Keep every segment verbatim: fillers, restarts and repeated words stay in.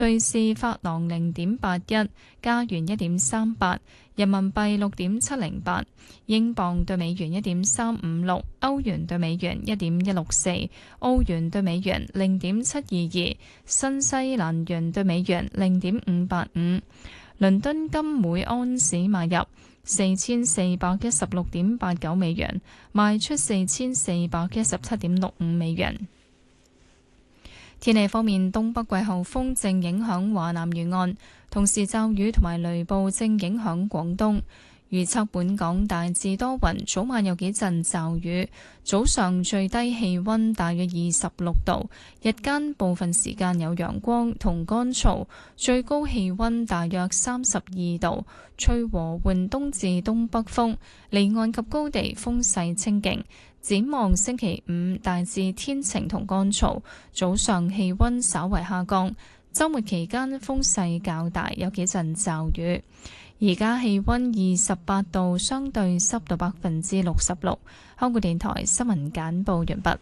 瑞士法郎零點八一，加元一點三八，人民幣六點七零八，英鎊對美元一點三五六，歐元對美元一點一六四，澳元對美元零點七二二，新西蘭元對美元零點五八五。倫敦金每安士買入四千四百一十六點八九美元，賣出四千四百一十七點六五美元。天氣方面，東北季候風正影響華南沿岸，同時驟雨同埋雷暴正影響廣東。預測本港大致多雲，早晚有幾陣驟雨，早上最低氣溫大約二十六度，日間部分時間有陽光同乾燥，最高氣溫大約三十二度，吹和緩東至東北風，離岸及高地風勢清勁。展望星期五大致天晴同乾燥，早上氣溫稍為下降，週末期間風勢較大，有幾陣驟雨。而家氣溫二十八度，相對濕度百分之六十六。香港電台新聞簡報完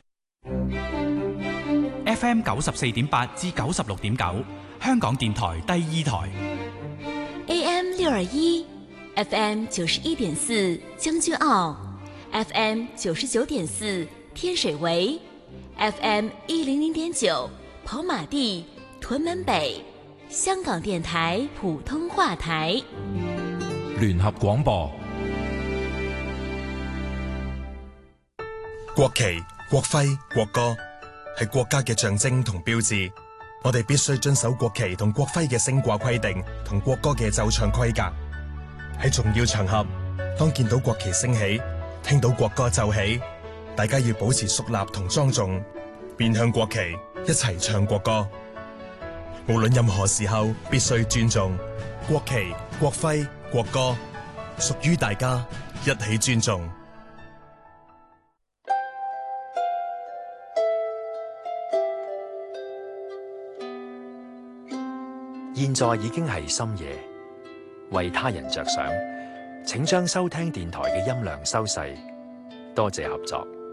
畢。F M 九十四點八至九十六點九，香港電台第二台。 A M 六二一，F M 九十一點四，將軍澳。F M 九十九點四，天水圍 ；F M 一零零點九，跑馬地、屯門北。香港電台普通話台。 聯合廣播。 國旗、國徽、國歌係國家嘅象徵同標誌，我哋必須遵守國旗同國徽嘅升掛規定同國歌嘅奏唱規格。喺重要場合，當見到國旗升起，聽到國歌奏起，大家要保持肅立同莊重，面向國旗，一齊唱國歌。無論任何時候，必須尊重國旗、國徽、國歌，屬於大家，一起尊重。 現在已經係深夜，為他人着想，請將收聽電台嘅音量收細，多謝合作。